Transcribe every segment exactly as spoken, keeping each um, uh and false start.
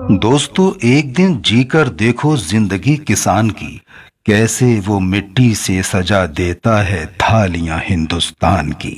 दोस्तों, एक दिन जीकर देखो जिंदगी किसान की, कैसे वो मिट्टी से सजा देता है थालियां हिंदुस्तान की।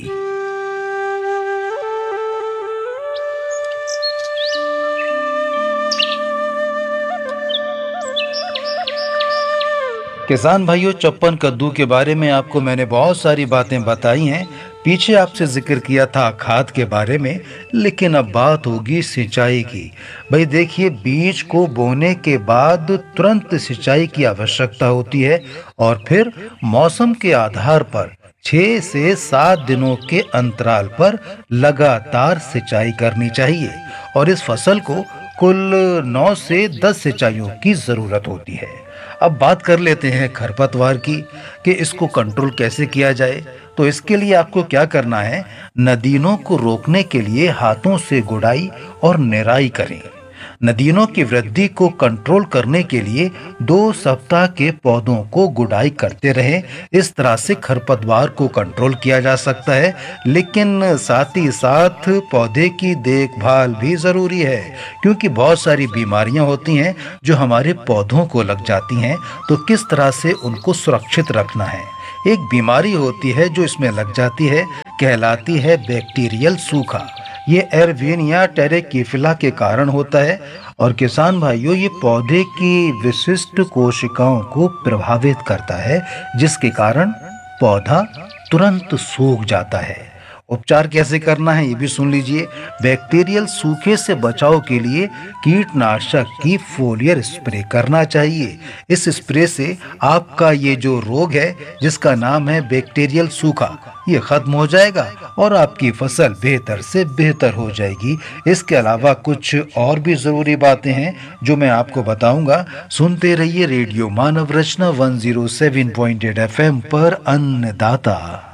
किसान भाइयों, चप्पन कद्दू के बारे में आपको मैंने बहुत सारी बातें बताई हैं। पीछे आपसे जिक्र किया था खाद के बारे में, लेकिन अब बात होगी सिंचाई की। भाई देखिए, बीज को बोने के बाद तुरंत सिंचाई की आवश्यकता होती है और फिर मौसम के आधार पर छह से सात दिनों के अंतराल पर लगातार सिंचाई करनी चाहिए। और इस फसल को कुल नौ से दस सिंचाइयों की जरूरत होती है। अब बात कर लेते हैं खरपतवार की कि इसको कंट्रोल कैसे किया जाए। तो इसके लिए आपको क्या करना है, नदीनों को रोकने के लिए हाथों से गुड़ाई और निराई करें। नदीनों की वृद्धि को कंट्रोल करने के लिए दो सप्ताह के पौधों को गुड़ाई करते रहें। इस तरह से खरपतवार को कंट्रोल किया जा सकता है, लेकिन साथ ही साथ पौधे की देखभाल भी जरूरी है, क्योंकि बहुत सारी बीमारियां होती हैं जो हमारे पौधों को लग जाती हैं। तो किस तरह से उनको सुरक्षित रखना है। एक बीमारी होती है जो इसमें लग जाती है, कहलाती है बैक्टीरियल सूखा। ये एरवीनिया टेरेकीफिला के कारण होता है और किसान भाइयों, ये पौधे की विशिष्ट कोशिकाओं को प्रभावित करता है, जिसके कारण पौधा तुरंत सूख जाता है। उपचार कैसे करना है ये भी सुन लीजिए। बैक्टीरियल सूखे से बचाव के लिए कीटनाशक की फोलियर स्प्रे करना चाहिए। इस स्प्रे से आपका ये जो रोग है, जिसका नाम है बैक्टीरियल सूखा, ये खत्म हो जाएगा और आपकी फसल बेहतर से बेहतर हो जाएगी। इसके अलावा कुछ और भी जरूरी बातें हैं जो मैं आपको बताऊंगा। सुनते रहिए रेडियो मानव रचना one zero seven point eight F M पर अन्नदाता।